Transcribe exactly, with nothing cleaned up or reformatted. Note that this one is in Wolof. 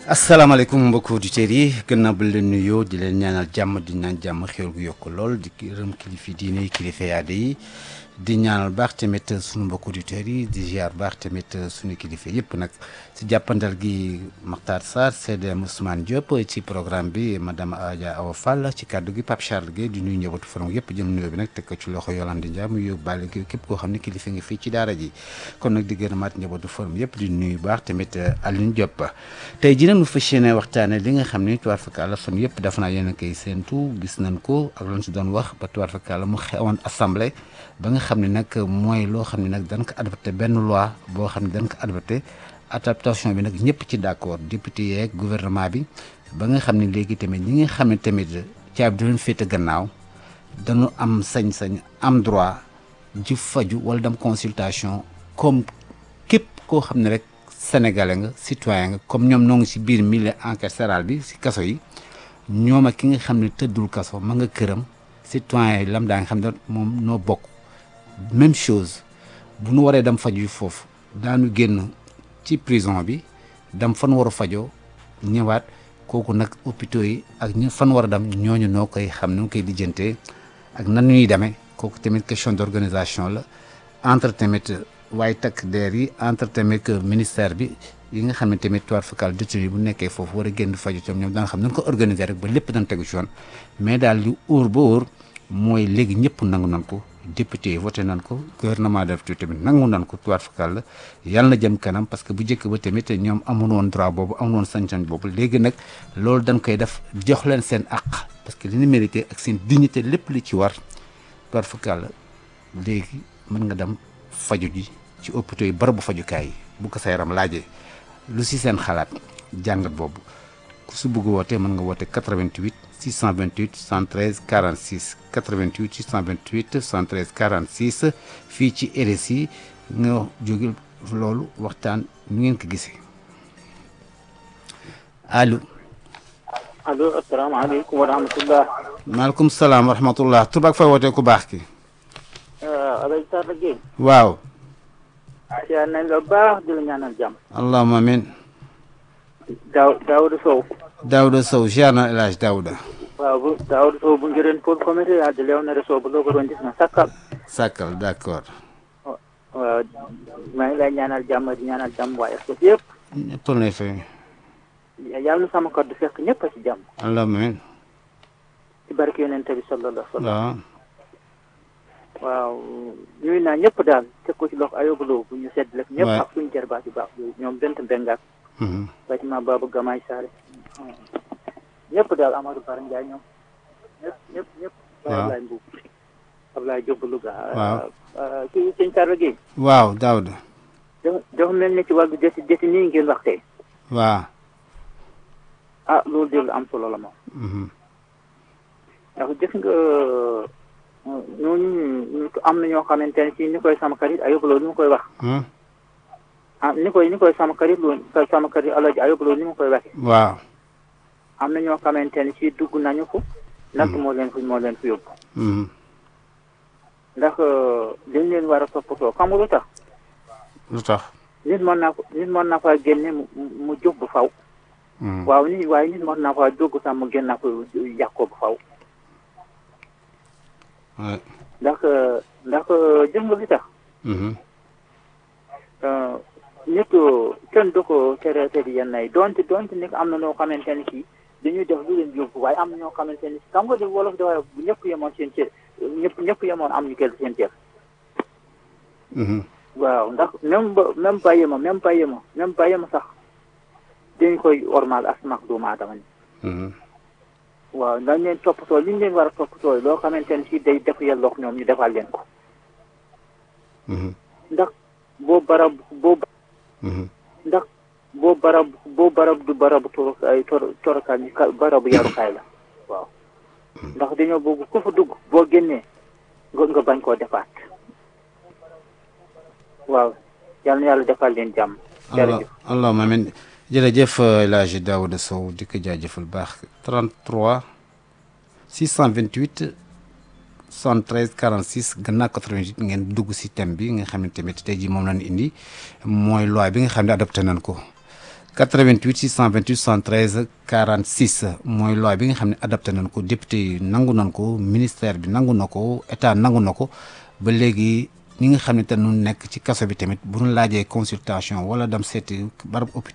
asalaamaaleykum mbokki auditeurs yi gannaaw ba leen nuyoo di leen ñaanal jàmm di ñaan jàmm xéwal gu yokk lool di gërëm kilifa diine yi kilifa yaade yi di ñaanal baax tamit suñu mbokki auditeurs yi di ziar baax tamit suñu kilifa yëpp nag si jàppandal gi Makhtar Sarr C D M Ousmane Diop ci programme bi madame Adja Awa Fall ci kàddu gi Pape Charles Guèye di nuyu njabootu forum yëpp jëm nuyoo bi nag teg ko ci loxo Yolande Ndiaye mu yóbbaale gi képp koo xam ne kilifa nga fii ci daara ji kon nag di gërëmaat njabootu forum yëpp di nuyu baax tamit Alioune Diop tey jii nag ñu fas yéene waxtaane li nga xam ne tuwaar fakkaala fan yëpp dafa naa yéen a koy séentu gis nañ ko ak lañ si doon wax ba tuwaar fakkaala mu xewoon assemblée ba nga xam ne nag mooy loo xam ne nag dañ ko adopté benn loi boo xam ne dañ ko adopté adaptation bi nag ñëpp ci d'accord député yeeg gouvernement bi ba nga xam ne léegi tamit ñi nga xam ne tamit caabi di leen féete gannaaw dañu am sañ-sañ am droit ji faju wala dem consultation comme képp koo xam ne rek sénégalais nga citoyen nga comme ñoom noo ngi si biir milieu carcéral bi si kaso yi ñoom ak ki nga xam ne tëddul kaso ma nga këram citoyen yi lam daa nga xam ne moom noo bokk même chose bu nu waree dem faju foofu daanu génn ci prison bi dem fan war a fajoo ñëwaat kooku nag hôpitaux yi ak ñu fan war a dem ñooñu noo koy xam nu koy lijjantee ak nan ñuy demee kooku tamit question d'organisation la entre tamit waaye takk der yi entre tamit ministère bi yi nga xam ne tamit tuwaar fakal détenu bu nekkee foofu war a génn faju tam ñoom danga xam nañ ko organiser rek ba lépp dañ tegu ci yoon mais daal li óor ba óor mooy léegi ñëpp nangu nan ko député yi voté nan ko gouvernement def tamit nangu nan ko tuwaar fakal la yàlla na jëm kanam parce que bu njëkk ba tamit ñoom amoon woon droit boobu amoon woon sañ-sañ boobu léegi nag loolu dañ koy def jox leen seen àq parce que li ñu mérité ak seen dignité lépp li ci war tuwaar fakal la léegi mën nga dem faju ji ci hôpitaux yi barabu fajukaay yi bu ko sa yaram laajee lu si seen xalaat jàngat boobu ku su bëgg woote mën nga woote quatre-vingt-huit six cent vingt-huit cent treize quarante-six quatre-vingt-huit six cent vingt-huit cent treize quarante-six fii ci R S I nga jóge loolu waxtaan nu ngeen ko gisee allo. allo asalaamaaleykum wa rahmatulah. maaleykum salaam wa rahmatulah tubaab fay wootee ku baax ki. Abdoulaye Sarr Guèye. waaw. siyaar nañ la baax di la ñaanal jàmm. allahumma amiin. Daaw Daouda Sow. Daouda Sow ziar na El Hadj Daouda. waaw bu Daouda Sow bu njëriñ pour comité yaa di leew na reso bu loo ko doon gis na sakkal. sakkal d'accord. waaw maa ngi lay ñaanal jàmm di ñaanal jàmm waaye est-ce que yëpp. ñëpp lay fay. yàlla na sama kàddu fekk ñëpp a ci jàmm. allahumma amiin. ci barke yonent bi sallallahu alayhi wa sallam. waaw. waaw ñuy naa ñëpp daal teg ko ci loxo ayobaloo bu ñu sedd lépp. ñëpp ak suñu jarbaat yu baax yooyu ñoom bent mbengaat. bâtiment Baba Gamaay Saare. ñëpp daal Amadou Bara Ndiaye ñoom ñëpp ñëpp ñëpp. waaw Ablaye Mbuub Ablaye Diop Louga. waaw kii sëñ Sarr Guèye. waaw Daouda. dafa dafa mel ni ci wàllu desi desi nii ngeen wax tey. waaw. ah loolu de lu am solo la moom. ndax gis nga. ñooñu am na ñoo xamante ne si ni koy sama karit ayobaloo ni mu koy wax. ah ni koy ni koy sama karit loolu sama karit alaji ayobaloo ni mu koy waxee. waaw. am na ñoo xamante ne si dugg nañu ko. natt moo leen fu moo leen fu yóbbu. ndax liñ leen war a toppatoo xam nga lu tax. lu tax. nit mën naa ko nit mën naa faa génne mu mu jóg bu faw. waaw nit waaye nit mën naa faa jóg sax mu génn ko yàqoo bu faw. ndax ndax jëm nga li tax. nit kenn du ko tere tere yenn yi donte donte nit am na ñoo xamante ne si dañuy def lu leen yóbbu waaye am na ñoo xamante ne si xam nga de wolof de waaye bu ñëpp yemoon seen cër ñëpp ñëpp yemoon am ñu kell seen cër. waaw ndax même ba même bàyyi ma même bàyyi ma même bàyyi ma sax dañ koy ormal asmak doomu aadama ni waaw dañ leen toppatoo li ñu leen war a toppatoo loo xamante ne si day def yelloog ñoom ñu defal leen ko. ndax boo barab boo. ndax boo barab boo barab du barabu toro ay toro torokaay yi barabu yarukaay la waaw. ndax dañoo bëgg ku fa dugg boo génnee nga nga bañ koo defaat. waaw yal na yàlla defal leen jàmm. jërëjëf allahumma amiin jërëjëf El Hadj Daouda Sow di ko jaajëfal baax trente-trois six cent vingt-huit soixante-treize quarante-six gannaaw quatre-vingt-huit ngeen dugg si thème bi nga xam ne tamit tey jii moom lañ indi mooy loi bi nga xam ne adopté nañ ko quatre-vingt-huit six cent vingt-huit soixante-treize quarante-six mooy loi bi nga xam ne adopté nañ ko député yi nangu nañ ko ministère bi nangu na ko état nangu na ko ba léegi ñi nga xam ne te nu nekk ci kaso bi tamit bu ñu laajee consultation wala dem seeti barab hôpital